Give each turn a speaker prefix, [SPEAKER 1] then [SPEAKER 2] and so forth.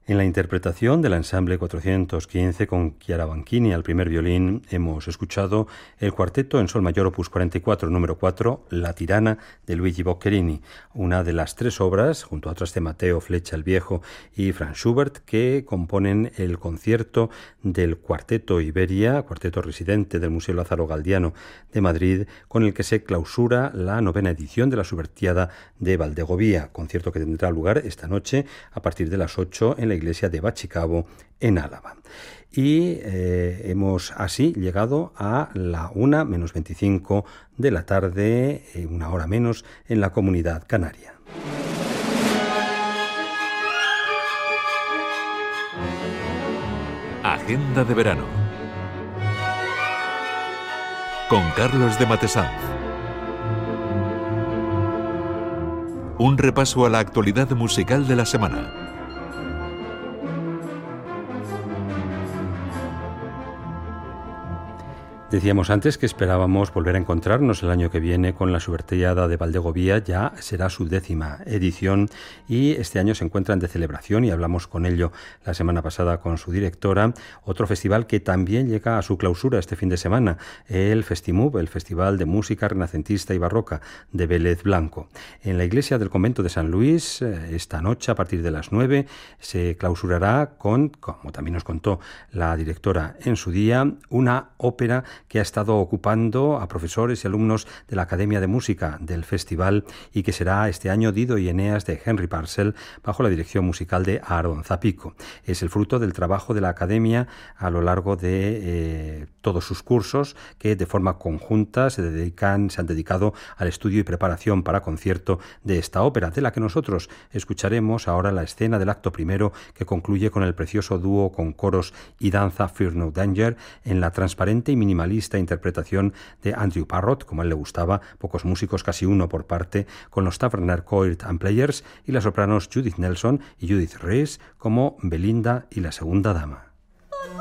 [SPEAKER 1] En la interpretación del ensamble 415 con Chiara Banchini al primer violín hemos escuchado el cuarteto en sol mayor opus 44 número 4, La tirana de Luigi Boccherini, una de las tres obras, junto a otras de Mateo Flecha el Viejo y Franz Schubert, que componen el concierto del Cuarteto Iberia, cuarteto residente del Museo Lázaro Galdiano de Madrid, con el que se clausura la 9ª edición de la Subertiada de Valdegovía, concierto que tendrá lugar esta noche a partir de las 8 en la iglesia de Bachicabo, en Álava. Y hemos así llegado a la 1:25 de la tarde, una hora menos, en la Comunidad Canaria.
[SPEAKER 2] Agenda de verano con Carlos de Matesanz. Un repaso a la actualidad musical de la semana.
[SPEAKER 1] Decíamos antes que esperábamos volver a encontrarnos el año que viene con la Subertiada de Valdegovía, ya será su 10ª edición y este año se encuentran de celebración y hablamos con ello la semana pasada con su directora, otro festival que también llega a su clausura este fin de semana, el Festimub, el Festival de Música Renacentista y Barroca de Vélez Blanco. En la iglesia del convento de San Luis, esta noche a partir de las 9, se clausurará con, como también nos contó la directora en su día, una ópera que ha estado ocupando a profesores y alumnos de la Academia de Música del festival y que será este año Dido y Eneas de Henry Purcell bajo la dirección musical de Aaron Zapico. Es el fruto del trabajo de la Academia a lo largo de todos sus cursos que de forma conjunta se han dedicado al estudio y preparación para concierto de esta ópera, de la que nosotros escucharemos ahora la escena del acto primero que concluye con el precioso dúo con coros y danza Fear No Danger en la transparente y minimalista interpretación de Andrew Parrott, como a él le gustaba, pocos músicos, casi uno por parte, con los Taverner Choir and Players y las sopranos Judith Nelson y Judith Rees como Belinda y la segunda dama.